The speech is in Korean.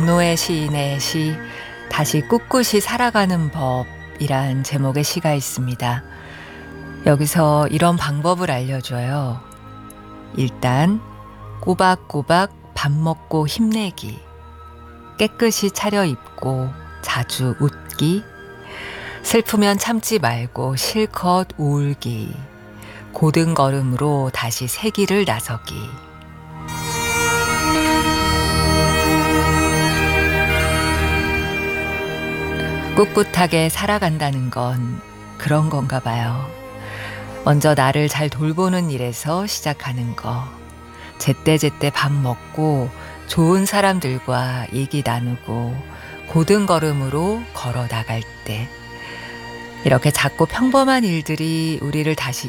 노예 시인의 시 다시 꿋꿋이 살아가는 법이란 제목의 시가 있습니다. 여기서 이런 방법을 알려줘요. 일단 꼬박꼬박 밥 먹고 힘내기, 깨끗이 차려입고 자주 웃기, 슬프면 참지 말고 실컷 울기, 고든 걸음으로 다시 새 길을 나서기. 꿋꿋하게 살아간다는 건 그런 건가 봐요. 먼저 나를 잘 돌보는 일에서 시작하는 거. 제때제때 밥 먹고 좋은 사람들과 얘기 나누고 고든 걸음으로 걸어 나갈 때. 이렇게 작고 평범한 일들이 우리를 다시